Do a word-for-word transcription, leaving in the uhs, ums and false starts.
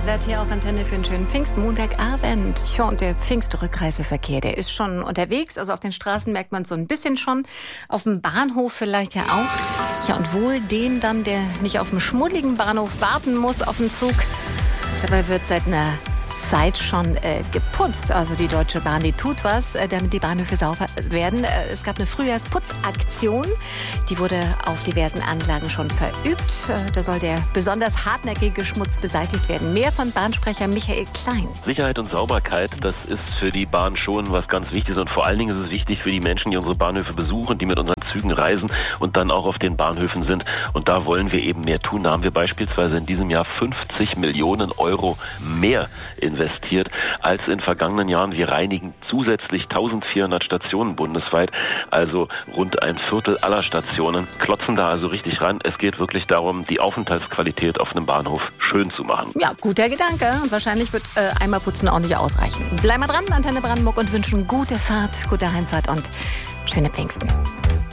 That hier auf Antenne für einen schönen Pfingstmontagabend. Ja, und der Pfingstrückreiseverkehr, der ist schon unterwegs. Also auf den Straßen merkt man es so ein bisschen schon. Auf dem Bahnhof vielleicht ja auch. Ja, und wohl den dann, der nicht auf dem schmuddeligen Bahnhof warten muss auf den Zug. Dabei wird seit einer Zeit schon äh, geputzt. Also die Deutsche Bahn, die tut was, äh, damit die Bahnhöfe sauber werden. Äh, es gab eine Frühjahrsputzaktion, die wurde auf diversen Anlagen schon verübt. Äh, da soll der besonders hartnäckige Schmutz beseitigt werden. Mehr von Bahnsprecher Michael Klein. Sicherheit und Sauberkeit, das ist für die Bahn schon was ganz Wichtiges. Und vor allen Dingen ist es wichtig für die Menschen, die unsere Bahnhöfe besuchen, die mit unseren Zügen reisen und dann auch auf den Bahnhöfen sind. Und da wollen wir eben mehr tun. Da haben wir beispielsweise in diesem Jahr fünfzig Millionen Euro mehr investiert als in vergangenen Jahren. Wir reinigen zusätzlich eintausendvierhundert Stationen bundesweit, also rund ein Viertel aller Stationen, klotzen da also richtig ran. Es geht wirklich darum, die Aufenthaltsqualität auf einem Bahnhof schön zu machen. Ja, guter Gedanke. Und wahrscheinlich wird äh, einmal putzen auch nicht ausreichen. Bleiben wir dran, Antenne Brandenburg, und wünschen gute Fahrt, gute Heimfahrt und schöne Pfingsten.